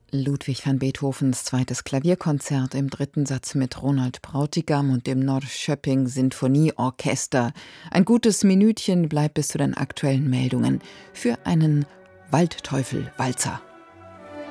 Ludwig van Beethovens zweites Klavierkonzert im dritten Satz mit Ronald Bräutigam und dem Norrköping Sinfonieorchester. Ein gutes Minütchen bleibt bis zu den aktuellen Meldungen für einen Waldteufel-Walzer.